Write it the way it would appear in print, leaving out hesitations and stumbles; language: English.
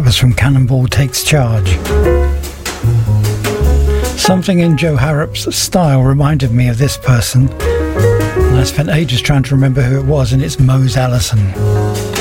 was from Cannonball Takes Charge. Something in Joe Harrop's style reminded me of this person, and I spent ages trying to remember who it was, and it's Mose Allison.